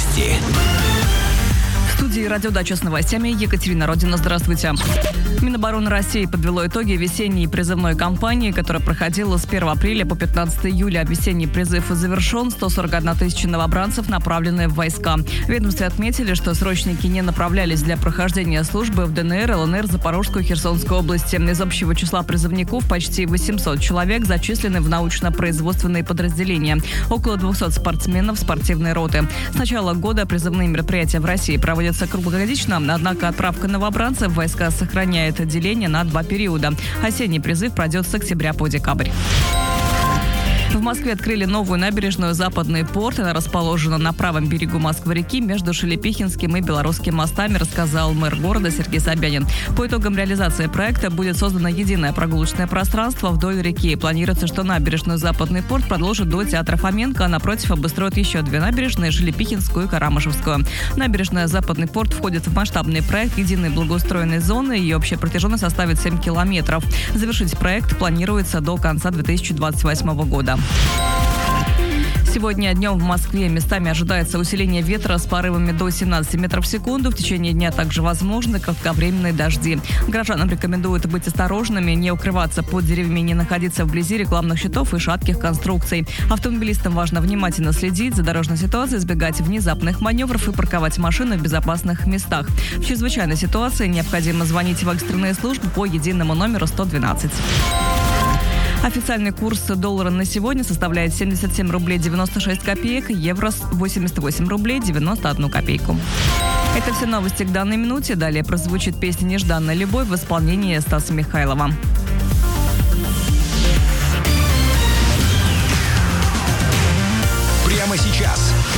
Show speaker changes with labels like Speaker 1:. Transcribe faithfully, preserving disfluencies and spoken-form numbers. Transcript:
Speaker 1: Новости.
Speaker 2: В студии «Радиодача» с новостями Екатерина Родина. Здравствуйте. Минобороны России подвело итоги весенней призывной кампании, которая проходила с первого апреля по пятнадцатое июля. Весенний призыв завершен. сто сорок одна тысяча новобранцев направлены в войска. В ведомстве отметили, что срочники не направлялись для прохождения службы в ДНР, ЛНР, Запорожскую и Херсонскую области. Из общего числа призывников почти восемьсот человек зачислены в научно-производственные подразделения. Около двухсот спортсменов спортивной роты. С начала года призывные мероприятия в России проводятся круглогодично, однако отправка новобранцев в войска сохраняет отделение на два периода. Осенний призыв пройдет с октября по декабрь. В Москве открыли новую набережную «Западный порт». Она расположена на правом берегу Москвы-реки между Шелепихинским и Белорусским мостами, рассказал мэр города Сергей Собянин. По итогам реализации проекта будет создано единое прогулочное пространство вдоль реки. Планируется, что набережную «Западный порт» продолжит до театра Фоменко, а напротив обустроят еще две набережные – Шелепихинскую и Карамышевскую. Набережная «Западный порт» входит в масштабный проект единой благоустроенной зоны. Ее общая протяженность составит семь километров. Завершить проект планируется до конца две тысячи двадцать восьмого года. Сегодня днем в Москве местами ожидается усиление ветра с порывами до семнадцати метров в секунду. В течение дня также возможны кратковременные дожди. Горожанам рекомендуют быть осторожными, не укрываться под деревьями, не находиться вблизи рекламных щитов и шатких конструкций. Автомобилистам важно внимательно следить за дорожной ситуацией, избегать внезапных маневров и парковать машины в безопасных местах. В чрезвычайной ситуации необходимо звонить в экстренные службы по единому номеру сто двенадцать. Официальный курс доллара на сегодня составляет семьдесят семь рублей девяносто шесть копеек, евро восемьдесят восемь рублей девяносто одну копейку. Это все новости к данной минуте. Далее прозвучит песня «Нежданная любовь» в исполнении Стаса Михайлова.
Speaker 1: Прямо сейчас